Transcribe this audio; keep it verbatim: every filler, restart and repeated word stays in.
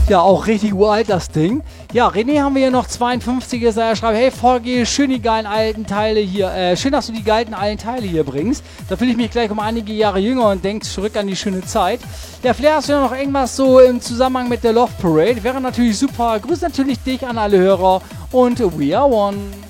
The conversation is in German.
Ja, auch richtig uralt das Ding. Ja, René haben wir hier noch zweiundfünfzig. Er schreibt, hey Volki, schön die geilen alten Teile hier, äh, schön, dass du die geilen alten Teile hier bringst. Da fühle ich mich gleich um einige Jahre jünger und denke zurück an die schöne Zeit. Ja, vielleicht hast du ja noch irgendwas so im Zusammenhang mit der Love Parade. Wäre natürlich super. Grüß natürlich dich an alle Hörer und we are one.